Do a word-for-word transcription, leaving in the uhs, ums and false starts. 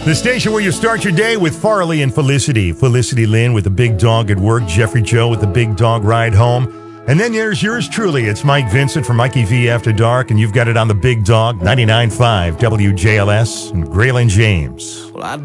The station where you start your day with Farley and Felicity. Felicity Lynn with the big dog at work. Jeffrey Joe with the big dog ride home. And then there's yours truly. It's Mike Vincent from Mikey V After Dark. And you've got it on the big dog, ninety-nine point five W J L S and Grayland James. Well, I